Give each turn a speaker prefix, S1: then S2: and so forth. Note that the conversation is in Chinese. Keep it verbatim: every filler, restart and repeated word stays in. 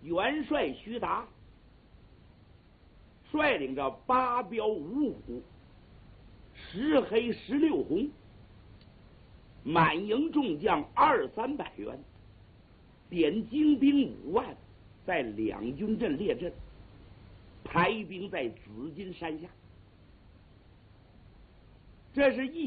S1: 元帅徐达率领着八标五虎、十黑十六红，满营众将二三百员，点精兵五万，在两军阵列阵，排兵在紫金山下。这是一